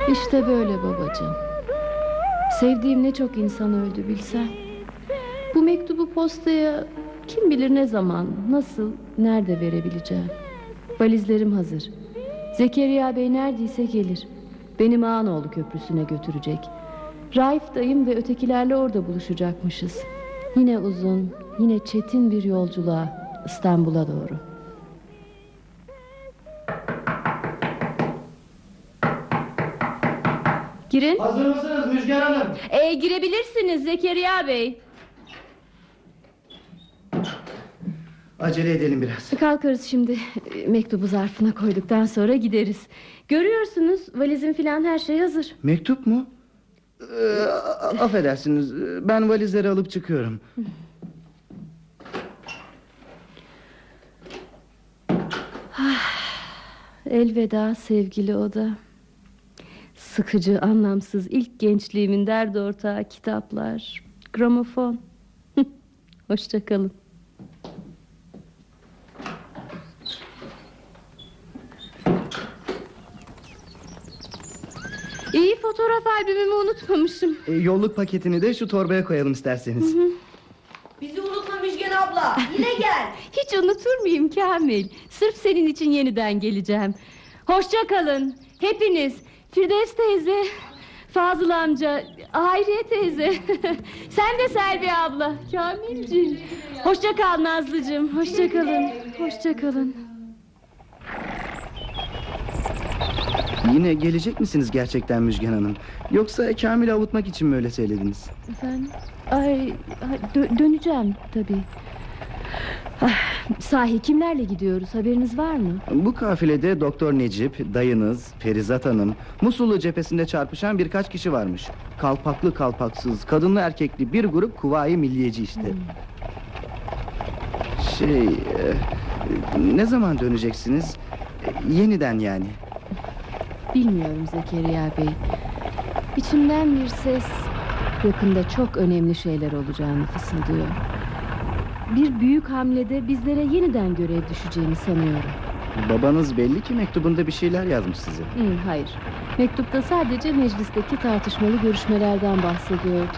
İşte böyle babacığım. Sevdiğim ne çok insan öldü bilsen. Bu mektubu postaya kim bilir ne zaman, nasıl, nerede verebileceğim. Valizlerim hazır. Zekeriya Bey neredeyse gelir. Beni Mağanoğlu Köprüsü'ne götürecek. Raif dayım ve ötekilerle orada buluşacakmışız. Yine uzun, yine çetin bir yolculuğa, İstanbul'a doğru. Girin. Hazır mısınız Müjgan Hanım? Girebilirsiniz Zekeriya Bey. Acele edelim biraz. Kalkarız şimdi. Mektubu zarfına koyduktan sonra gideriz. Görüyorsunuz valizin filan her şey hazır. Mektup mu? Affedersiniz, ben valizleri alıp çıkıyorum. Elveda sevgili oda. Sıkıcı, anlamsız ilk gençliğimin derdi ortağı kitaplar, gramofon. Hoşça kalın. İyi, fotoğraf albümümü unutmamışım. Yolluk paketini de şu torbaya koyalım isterseniz. Bizi unutma Müjgan abla. Yine gel. Hiç unutur muyum Kamil? Sırf senin için yeniden geleceğim. Hoşça kalın hepiniz. Firdevs teyze, Fazıl amca, Hayriye teyze. Sen de Selvi abla, Kamilciğim. Hoşça kal Nazlıcığım. Hoşça kalın. Hoşça kalın. Yine gelecek misiniz gerçekten Müjgan Hanım? Yoksa Kamil'i avutmak için mi öyle söylediniz? Efendim? Döneceğim tabii. Sahi kimlerle gidiyoruz, haberiniz var mı? Bu kafilede Doktor Necip, dayınız, Ferizat Hanım, Musullu cephesinde çarpışan birkaç kişi varmış. Kalpaklı kalpaksız, kadınlı erkekli bir grup Kuvayi Milliyeci işte. Ne zaman döneceksiniz? Yeniden yani. Bilmiyorum Zekeriya Bey. İçimden bir ses yakında çok önemli şeyler olacağını fısıldıyor. Bir büyük hamlede bizlere yeniden görev düşeceğini sanıyorum. Babanız belli ki mektubunda bir şeyler yazmış size. Hayır. Mektupta sadece meclisteki tartışmalı görüşmelerden bahsediyordu.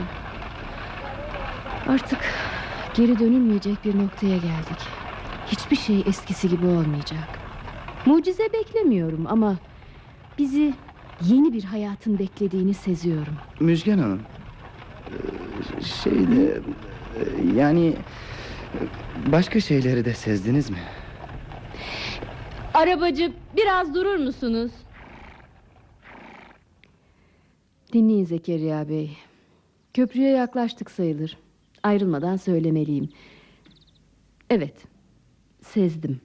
Artık geri dönülmeyecek bir noktaya geldik. Hiçbir şey eskisi gibi olmayacak. Mucize beklemiyorum ama bizi yeni bir hayatın beklediğini seziyorum. Müjgan Hanım, yani başka şeyleri de sezdiniz mi? Arabacı, biraz durur musunuz? Dinleyin Zekeriya Bey. Köprüye yaklaştık sayılır. Ayrılmadan söylemeliyim. Evet, sezdim.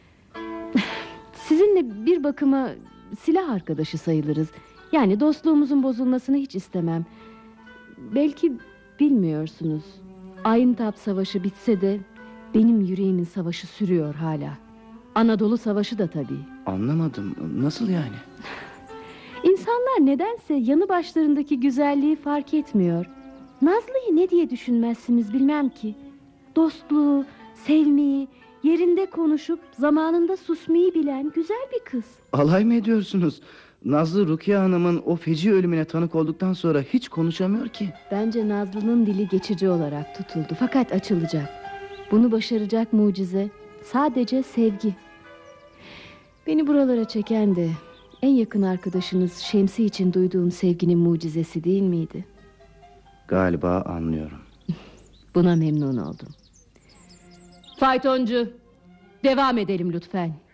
Sizinle bir bakıma silah arkadaşı sayılırız. Yani dostluğumuzun bozulmasını hiç istemem. Belki bilmiyorsunuz. Ayntap Savaşı bitse de benim yüreğimin savaşı sürüyor hala. Anadolu Savaşı da tabii. Anlamadım, nasıl yani? İnsanlar nedense yanı başlarındaki güzelliği fark etmiyor. Nazlı'yı ne diye düşünmezsiniz bilmem ki. Dostluğu, sevmeyi, yerinde konuşup zamanında susmayı bilen güzel bir kız. Alay mı ediyorsunuz? Nazlı Rukiye Hanım'ın o feci ölümüne tanık olduktan sonra hiç konuşamıyor ki. Bence Nazlı'nın dili geçici olarak tutuldu. Fakat açılacak. Bunu başaracak mucize sadece sevgi. Beni buralara çeken de en yakın arkadaşınız Şemsi için duyduğum sevginin mucizesi değil miydi? Galiba anlıyorum. Buna memnun oldum. Faytoncu, devam edelim lütfen.